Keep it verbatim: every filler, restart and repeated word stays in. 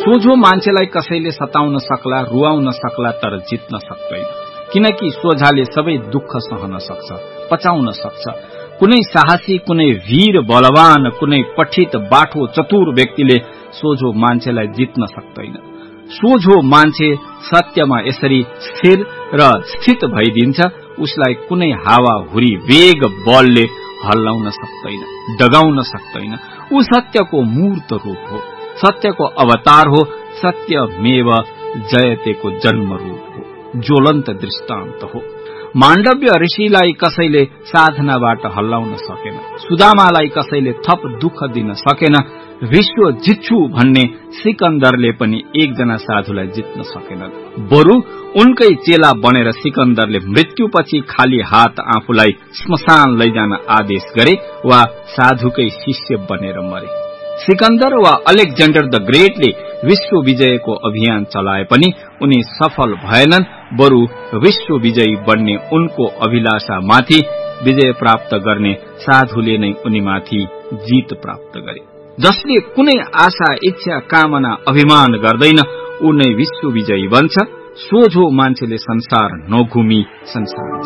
सोझो मान्छेलाई कसैले सताउन सक्ला, रुवाउन सक्ला, तर जित्न सक्दैन, किनकि सोझाले सबै दुःख सहन सक्छ, पचाउन सक्छ। कुनै साहसी, कुनै वीर बलवान, कुनै पठित बाठो चतुर व्यक्तिले सोझो मान्छेलाई जित्न सक्दैन। सोझो मान्छे सत्यमा यसरी स्थिर र स्थित भइदिन्छ, उसलाई कुनै हावा हुरी वेग बलले हल्लाउन सक्दैन, डगाउन सक्दैन। ऊ सत्यको मूर्त रूप हो, सत्यको अवतार हो, सत्यमेव जयतेको जन्म रूप हो, ज्वलन्त दृष्टान्त हो। माण्डव्य ऋषिलाई कसैले साधनाबाट हल्लाउन सकेन, सुदामालाई कसैले थप दुःख दिन सकेन, विश्व जित्छु भन्ने सिकन्दरले पनि एकजना साधुलाई जित्न सकेनन्। बरु उनकै चेला बनेर सिकन्दरले मृत्युपछि खाली हात आफूलाई श्मशान लैजान आदेश गरे वा साधुकै शिष्य बनेर मरे। सिकन्दर वा अलेक्जेन्डर द ग्रेटले विश्व विजयको अभियान चलाए पनि उनी सफल भएनन्, बरु विश्व विजयी बन्ने उनको अभिलाषामाथि विजय प्राप्त गर्ने साधुले नै उनीमाथि जित प्राप्त गरे। जसले कुनै आशा, इच्छा, कामना, अभिमान गर्दैन, ऊ नै विश्व विजयी बन्छ। सोझो मान्छेले संसार नघुमी संसार